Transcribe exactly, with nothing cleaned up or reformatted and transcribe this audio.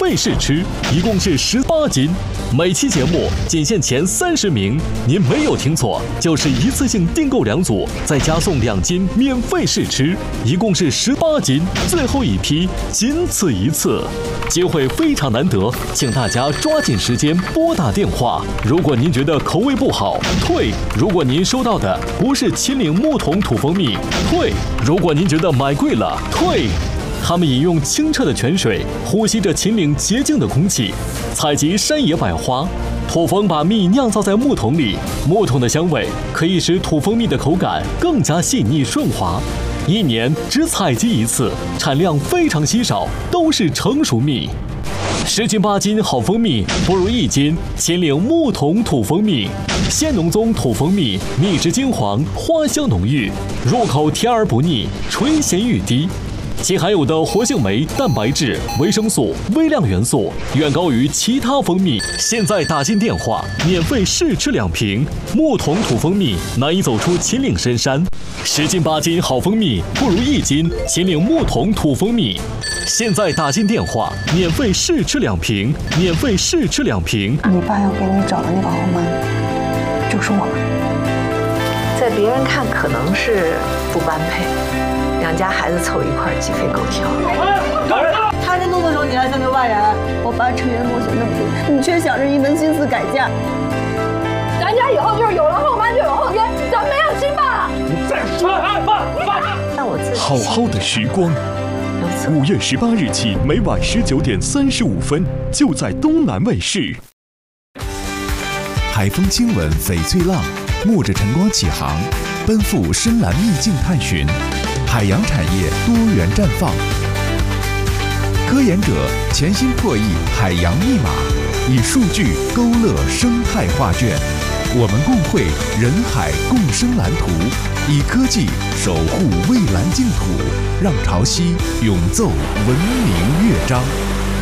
费试吃，一共是十八斤。每期节目仅限前三十名，您没有听错，就是一次性订购两组，再加送两斤免费试吃，一共是十八斤，最后一批仅此一次，机会非常难得，请大家抓紧时间拨打电话。如果您觉得口味不好，退；如果您收到的不是秦岭木桶土蜂蜜，退；如果您觉得买贵了，退。他们饮用清澈的泉水，呼吸着秦岭洁净的空气，采集山野百花。土蜂把蜜酿造在木桶里，木桶的香味可以使土蜂蜜的口感更加细腻顺滑。一年只采集一次，产量非常稀少，都是成熟蜜。十斤八斤好蜂蜜，不如一斤秦岭木桶土蜂蜜。鲜农宗土蜂蜜，蜜质金黄，花香浓郁，入口甜而不腻，醇咸欲滴。其含有的活性酶、蛋白质、维生素、微量元素远高于其他蜂蜜。现在打进电话，免费试吃两瓶。木桶土蜂蜜难以走出秦岭深山，十斤八斤好蜂蜜不如一斤秦岭木桶土蜂蜜。现在打进电话，免费试吃两瓶，免费试吃两瓶。 你爸要给你找的那个后妈，就是我。 在别人看可能是不般配。两家孩子凑一块鸡飞狗跳， 他这弄的时候你还像个外人。我爸成员磨损那么多，你却想着一门心思改嫁。 咱家以后就是有了后妈就有后天，咱没有亲爸。 你再说，爸爸。 但我自己好好的时光，五月十八日起，每晚十九点三十五分，就在东南卫视。 海风亲吻翡翠浪，沐着晨光起航，奔赴深蓝秘境探寻。海洋产业多元绽放，科研者潜心破译海洋密码，以数据勾勒生态画卷。我们共绘人海共生蓝图，以科技守护蔚蓝净土，让潮汐永奏文明乐章。